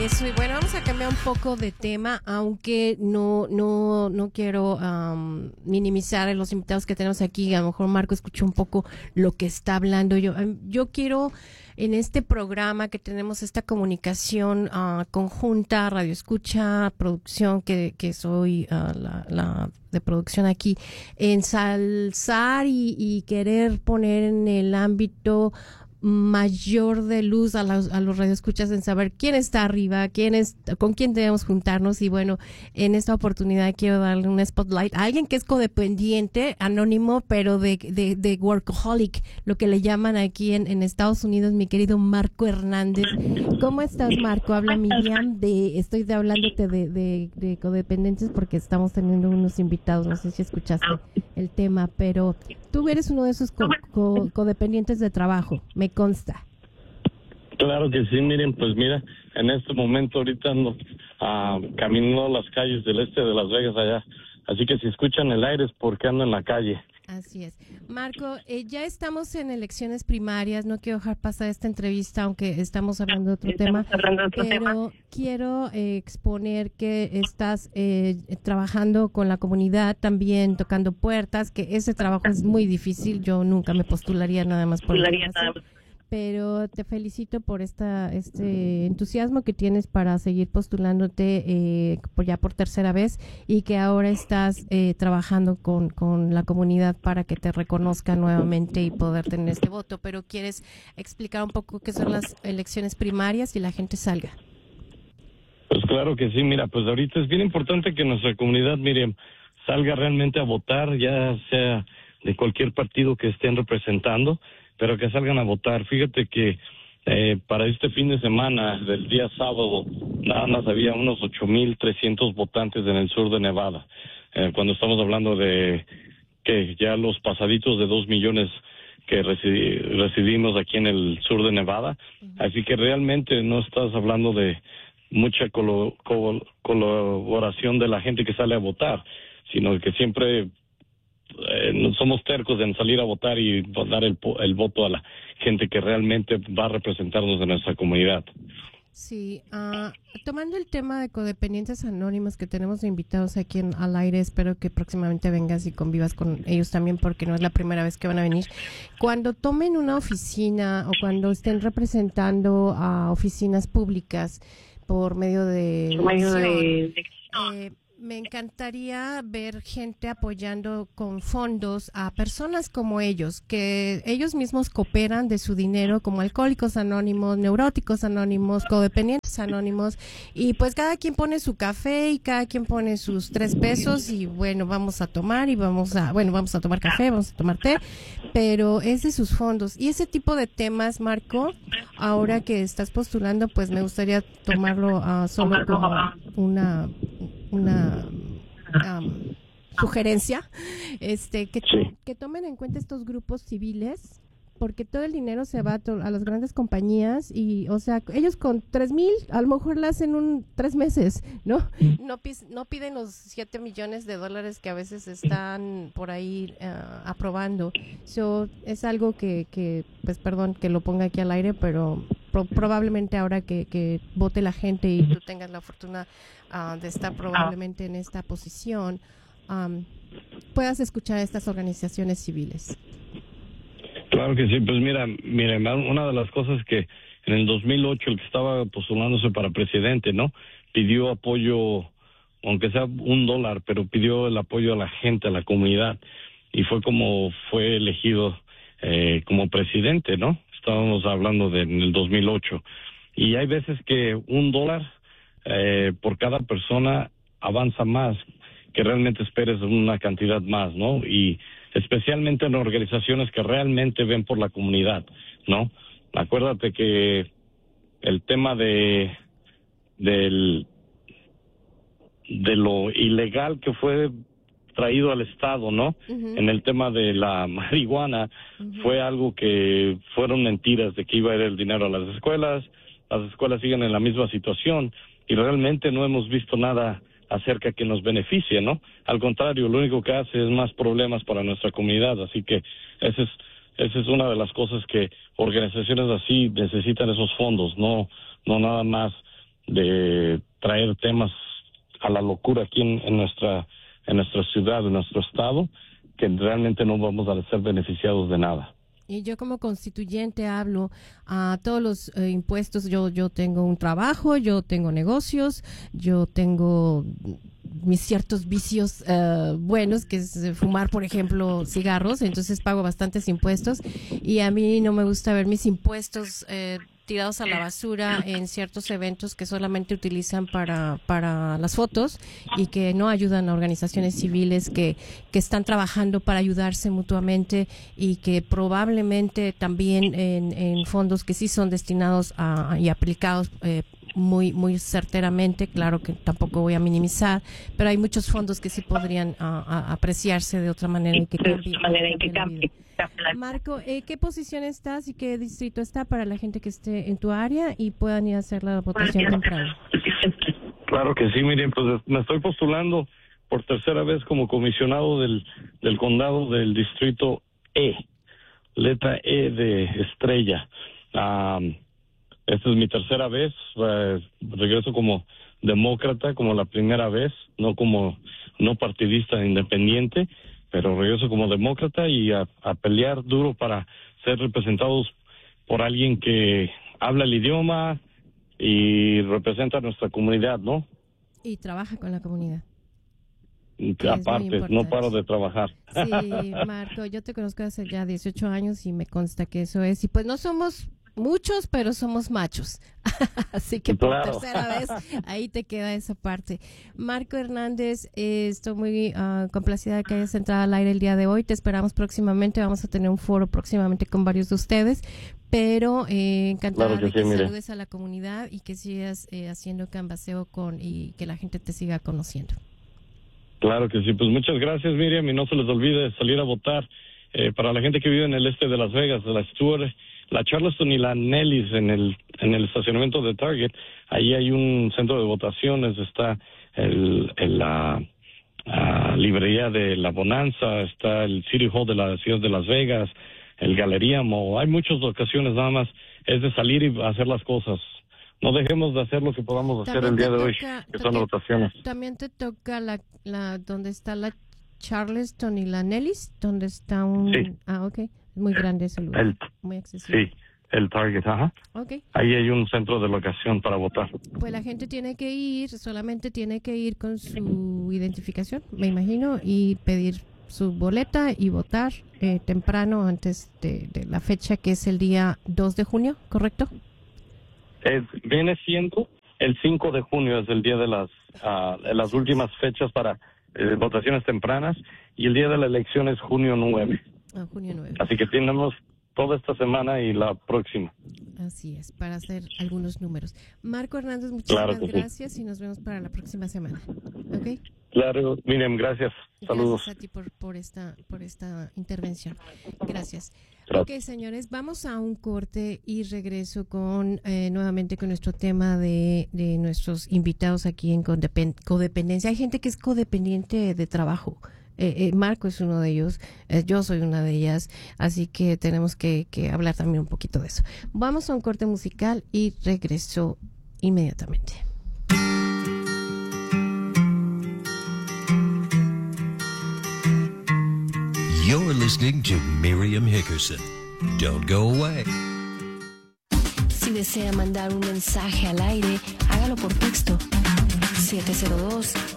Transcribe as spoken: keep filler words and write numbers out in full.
Eso, y bueno, vamos a cambiar un poco de tema, aunque no no no quiero um, minimizar a los invitados que tenemos aquí. A lo mejor Marco escuchó un poco lo que está hablando. Yo yo quiero, en este programa que tenemos esta comunicación uh, conjunta, radio escucha, producción, que, que soy uh, la, la de producción aquí, ensalzar y, y querer poner en el ámbito mayor de luz a los, a los radioescuchas en saber quién está arriba, quién es, con quién debemos juntarnos. Y bueno, en esta oportunidad quiero darle un spotlight a alguien que es codependiente, anónimo, pero de, de, de workaholic, lo que le llaman aquí en, en Estados Unidos, mi querido Marco Hernández. ¿Cómo estás, Marco? Habla Miriam, de, estoy de, hablándote de, de, de codependientes porque estamos teniendo unos invitados, no sé si escuchaste el tema, pero tú eres uno de esos co, co, codependientes de trabajo, me consta. Claro que sí, miren, pues mira, en este momento ahorita ando uh, caminando las calles del este de Las Vegas allá, así que si escuchan el aire es porque ando en la calle. Así es. Marco, eh, ya estamos en elecciones primarias, no quiero dejar pasar esta entrevista, aunque estamos hablando de otro estamos tema, hablando de otro pero tema. quiero eh, exponer que estás eh, trabajando con la comunidad, también tocando puertas, que ese trabajo es muy difícil, yo nunca me postularía nada más por Postularía nada más. Pero te felicito por esta este entusiasmo que tienes para seguir postulándote eh, por ya por tercera vez, y que ahora estás eh, trabajando con, con la comunidad para que te reconozca nuevamente y poder tener este voto. Pero quieres explicar un poco qué son las elecciones primarias y la gente salga. Pues claro que sí, mira, pues ahorita es bien importante que nuestra comunidad, Miriam, salga realmente a votar, ya sea de cualquier partido que estén representando, pero que salgan a votar. Fíjate que eh, para este fin de semana, del día sábado, nada más había unos ocho mil trescientos votantes en el sur de Nevada. Eh, cuando estamos hablando de que ya los pasaditos de dos millones que residi- residimos aquí en el sur de Nevada. Uh-huh. Así que realmente no estás hablando de mucha colo- col- colaboración de la gente que sale a votar, sino que siempre Eh, no somos tercos en salir a votar y dar el, el voto a la gente que realmente va a representarnos en nuestra comunidad. Sí, uh, tomando el tema de codependientes anónimos que tenemos invitados aquí en, al aire, espero que próximamente vengas y convivas con ellos también, porque no es la primera vez que van a venir. Cuando tomen una oficina o cuando estén representando a oficinas públicas por medio de... Por medio de... Eh, me encantaría ver gente apoyando con fondos a personas como ellos, que ellos mismos cooperan de su dinero, como Alcohólicos Anónimos, Neuróticos Anónimos, Codependientes Anónimos, y pues cada quien pone su café y cada quien pone sus tres pesos y bueno, vamos a tomar y vamos a, bueno, vamos a tomar café, vamos a tomar té, pero es de sus fondos. Y ese tipo de temas, Marco, ahora que estás postulando, pues me gustaría tomarlo uh, solo como una... una um, sugerencia, este que, sí. que tomen en cuenta estos grupos civiles, porque todo el dinero se va a, to- a las grandes compañías y, o sea, ellos con tres mil a lo mejor la hacen un tres meses, ¿no? No, pis, no piden los siete millones de dólares que a veces están por ahí uh, aprobando. So, es algo que, que, pues perdón que lo ponga aquí al aire, pero pro- probablemente ahora que, que vote la gente y tú tengas la fortuna uh, de estar probablemente en esta posición, um, puedas escuchar a estas organizaciones civiles. Claro que sí, pues mira, mira, una de las cosas que en el dos mil ocho el que estaba postulándose para presidente, ¿no? Pidió apoyo, aunque sea un dólar, pero pidió el apoyo a la gente, a la comunidad, y fue como fue elegido eh, como presidente, ¿no? Estábamos hablando de en el dos mil ocho, y hay veces que un dólar eh, por cada persona avanza más que realmente esperes una cantidad más, ¿no? Y especialmente en organizaciones que realmente ven por la comunidad, ¿no? Acuérdate que el tema de del de lo ilegal que fue traído al Estado, ¿no? Uh-huh. En el tema de la marihuana, uh-huh. fue algo que fueron mentiras de que iba a ir el dinero a las escuelas, las escuelas siguen en la misma situación y realmente no hemos visto nada acerca que nos beneficie, ¿no? Al contrario, lo único que hace es más problemas para nuestra comunidad, así que esa es esa es una de las cosas que organizaciones así necesitan, esos fondos, no no nada más de traer temas a la locura aquí en, en nuestra en nuestra ciudad, en nuestro estado, que realmente no vamos a ser beneficiados de nada. Y yo como constituyente hablo a todos los eh, impuestos. Yo yo tengo un trabajo, yo tengo negocios, yo tengo mis ciertos vicios uh, buenos, que es fumar, por ejemplo, cigarros. Entonces pago bastantes impuestos y a mí no me gusta ver mis impuestos eh, tirados a la basura en ciertos eventos que solamente utilizan para para las fotos y que no ayudan a organizaciones civiles que, que están trabajando para ayudarse mutuamente y que probablemente también en, en fondos que sí son destinados a, y aplicados eh, muy muy certeramente. Claro que tampoco voy a minimizar, pero hay muchos fondos que sí podrían a, a apreciarse de otra manera y que cambien. Cambie Marco, eh, ¿qué posición estás y qué distrito está para la gente que esté en tu área y puedan ir a hacer la votación temprana? Claro que sí, miren, pues me estoy postulando por tercera vez como comisionado del, del condado del distrito E, letra E de Estrella. Um, esta es mi tercera vez, uh, regreso como demócrata, como la primera vez, no como no partidista independiente, pero regreso como demócrata y a, a pelear duro para ser representados por alguien que habla el idioma y representa a nuestra comunidad, ¿no? Y trabaja con la comunidad. Y aparte, no paro de trabajar. Sí, Marco, yo te conozco hace ya dieciocho años y me consta que eso es. Y pues no somos muchos, pero somos machos. Así que por claro. tercera vez, ahí te queda esa parte. Marco Hernández, eh, estoy muy uh, complacida de que hayas entrado al aire el día de hoy. Te esperamos próximamente. Vamos a tener un foro próximamente con varios de ustedes. Pero eh, encantada claro que de que sí, saludes mire. a la comunidad y que sigas eh, haciendo canvasseo con y que la gente te siga conociendo. Claro que sí. Pues muchas gracias, Miriam. Y no se les olvide salir a votar. Eh, para la gente que vive en el este de Las Vegas, de la Stewart, la Charleston y la Nellis, en el en el estacionamiento de Target, ahí hay un centro de votaciones, está el, el la uh, librería de La Bonanza, está el City Hall de la ciudad de Las Vegas, el Galería Mall. Hay muchas ocasiones, nada más es de salir y hacer las cosas. No dejemos de hacer lo que podamos hacer el día de hoy, que son las votaciones. También te toca la la donde está la Charleston y la Nellis, donde está un... Sí. Ah, ok. Muy grande ese lugar. El, muy accesible. Sí, el Target, ajá. Okay. Ahí hay un centro de locación para votar. Pues la gente tiene que ir, solamente tiene que ir con su identificación, me imagino, y pedir su boleta y votar eh, temprano antes de, de la fecha, que es el día dos de junio, ¿correcto? Es, viene siendo el cinco de junio, es el día de las, uh, de las últimas fechas para eh, votaciones tempranas, y el día de la elección es junio nueve. Ah, junio nueve. Así que tenemos toda esta semana y la próxima. Así es, para hacer algunos números. Marco Hernández, muchísimas claro gracias sí. y nos vemos para la próxima semana. ¿Ok? Claro, Miriam, gracias. Saludos. Gracias a ti por, por, esta, por esta intervención. Gracias. Gracias. Ok, señores, vamos a un corte y regreso con eh, nuevamente con nuestro tema de, de nuestros invitados aquí en Codepend- Codependencia. Hay gente que es codependiente de trabajo. Eh, eh, Marco es uno de ellos, eh, yo soy una de ellas, así que tenemos que, que hablar también un poquito de eso. Vamos a un corte musical y regreso inmediatamente. You're listening to Miriam Hickerson. Don't go away. Si desea mandar un mensaje al aire, hágalo por texto siete cero dos,